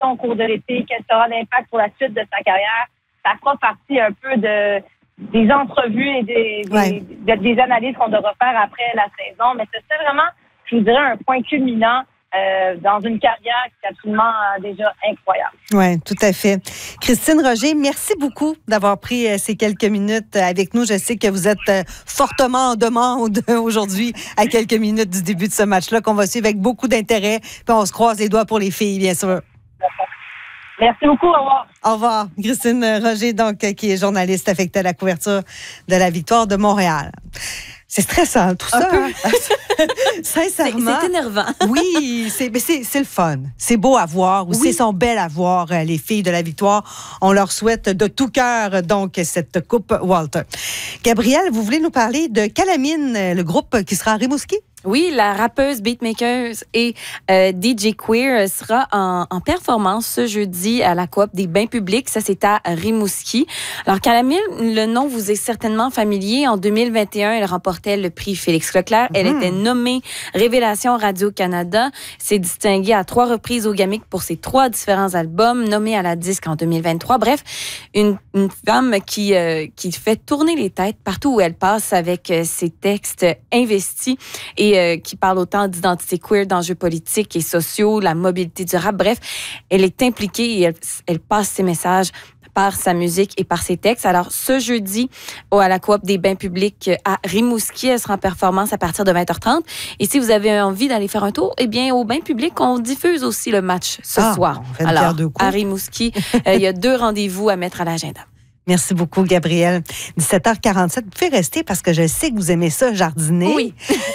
au cours de l'été, quel sera l'impact pour la suite de sa carrière. Ça fera partie un peu des entrevues et des analyses qu'on devra faire après la saison. Mais c'est vraiment, je vous dirais, un point culminant dans une carrière qui est absolument déjà incroyable. Oui, tout à fait. Christine Roger, merci beaucoup d'avoir pris ces quelques minutes avec nous. Je sais que vous êtes fortement en demande aujourd'hui à quelques minutes du début de ce match-là qu'on va suivre avec beaucoup d'intérêt. Puis on se croise les doigts pour les filles, bien sûr. Merci beaucoup. Au revoir. Au revoir. Christine Roger, donc, qui est journaliste affectée à la couverture de la victoire de Montréal. C'est stressant, tout ça. Hein? Sincèrement. C'est énervant. Oui, c'est le fun. C'est beau à voir. Aussi, elles sont belles à voir, les filles de la victoire. On leur souhaite de tout cœur, donc, cette Coupe Walter. Gabrielle, vous voulez nous parler de Calamine, le groupe qui sera à Rimouski? Oui, la rappeuse, beatmaker et DJ Queer sera en performance ce jeudi à la Coop des Bains publics. Ça, c'est à Rimouski. Alors, Calamine, le nom vous est certainement familier. En 2021, elle remportait le prix Félix Leclerc. Elle était nommée Révélation Radio-Canada. S'est distinguée à 3 reprises au Gamic pour ses 3 différents albums, nommée à la disque en 2023. Bref, une femme qui fait tourner les têtes partout où elle passe avec ses textes investis et qui parle autant d'identité queer, d'enjeux politiques et sociaux, la mobilité durable. Bref, elle est impliquée et elle passe ses messages par sa musique et par ses textes. Alors, ce jeudi, à la Coop des Bains publics à Rimouski, elle sera en performance à partir de 20h30. Et si vous avez envie d'aller faire un tour, eh bien, au Bains publics, on diffuse aussi le match ce soir. Alors, à Rimouski, il y a 2 rendez-vous à mettre à l'agenda. Merci beaucoup, Gabrielle. 17h47, vous pouvez rester parce que je sais que vous aimez ça, jardiner. Oui.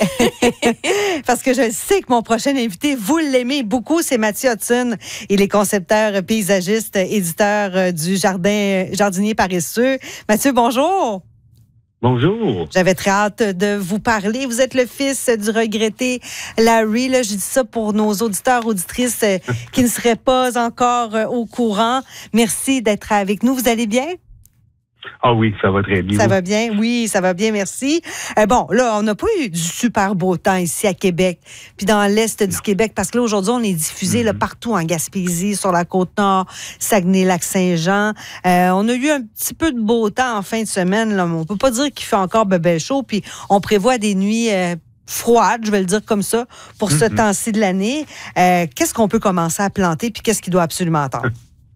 Parce que je sais que mon prochain invité, vous l'aimez beaucoup, c'est Mathieu Hudson. Il est concepteur, paysagiste, éditeur du Jardinier paresseux. Mathieu, bonjour. Bonjour. J'avais très hâte de vous parler. Vous êtes le fils du regretté Larry. Là, je dis ça pour nos auditeurs, auditrices qui ne seraient pas encore au courant. Merci d'être avec nous. Vous allez bien? Ah oui, ça va très bien. Ça va bien? Oui, ça va bien, merci. Bon, là, on n'a pas eu du super beau temps ici à Québec, puis dans l'est du Québec, parce que là, aujourd'hui, on est diffusé là, partout en Gaspésie, sur la Côte-Nord, Saguenay-Lac-Saint-Jean. On a eu un petit peu de beau temps en fin de semaine, là, mais on peut pas dire qu'il fait encore bébé chaud, puis on prévoit des nuits froides, je vais le dire comme ça, pour ce temps-ci de l'année. Qu'est-ce qu'on peut commencer à planter, puis qu'est-ce qu'il doit absolument attendre?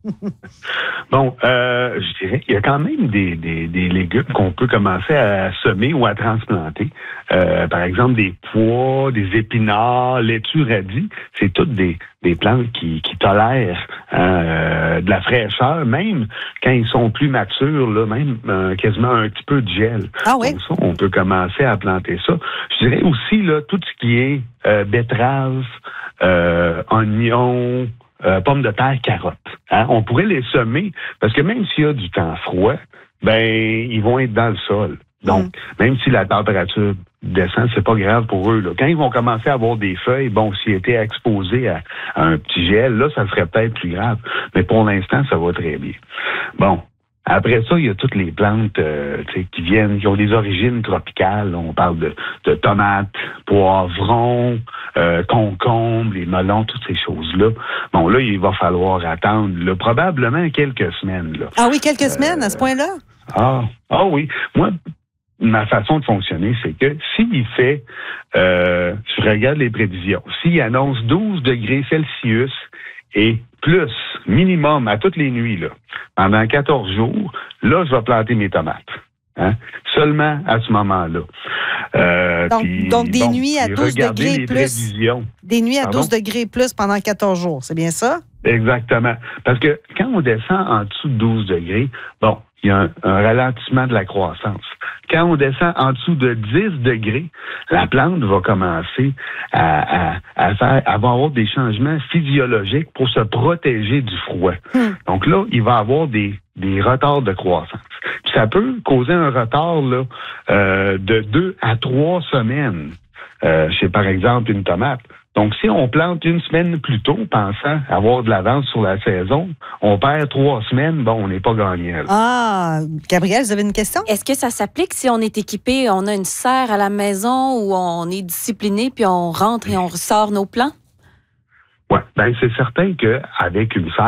Bon, je dirais qu'il y a quand même des légumes qu'on peut commencer à semer ou à transplanter. Par exemple, des pois, des épinards, laitue, radis. C'est toutes des plantes qui tolèrent de la fraîcheur, même quand ils sont plus matures, là, même quasiment un petit peu de gel. Ah oui? Donc ça, on peut commencer à planter ça. Je dirais aussi là tout ce qui est betterave, oignons, pommes de terre, carottes. Hein? On pourrait les semer parce que même s'il y a du temps froid, ben ils vont être dans le sol. Donc, même si la température descend, c'est pas grave pour eux. Là. Quand ils vont commencer à avoir des feuilles, bon, s'ils étaient exposés à un petit gel, là, ça serait peut-être plus grave. Mais pour l'instant, ça va très bien. Bon. Après ça, il y a toutes les plantes qui ont des origines tropicales. On parle de tomates, poivrons, concombres, les melons, toutes ces choses-là. Bon, là, il va falloir attendre probablement quelques semaines. Là. Ah oui, quelques semaines à ce point-là? Ah oui. Moi, ma façon de fonctionner, c'est que s'il fait, je regarde les prévisions, s'il annonce 12 degrés Celsius et plus, minimum, à toutes les nuits, là, pendant 14 jours, là, je vais planter mes tomates. Hein? Seulement à ce moment-là. Donc des nuits à 12 degrés plus. Prévisions. Des nuits à 12 degrés plus pendant 14 jours, c'est bien ça? Exactement. Parce que quand on descend en dessous de 12 degrés, bon, il y a un ralentissement de la croissance. Quand on descend en dessous de 10 degrés, la plante va commencer à avoir des changements physiologiques pour se protéger du froid. Donc là, il va avoir des retards de croissance. Puis ça peut causer un retard là, de 2 à 3 semaines chez, par exemple, une tomate. Donc, si on plante une semaine plus tôt, pensant avoir de l'avance sur la saison, on perd 3 semaines, bon, on n'est pas gagnant. Ah, Gabrielle, vous avez une question? Est-ce que ça s'applique si on est équipé, on a une serre à la maison où on est discipliné, puis on rentre et on ressort nos plants? Oui, bien, c'est certain qu'avec une serre,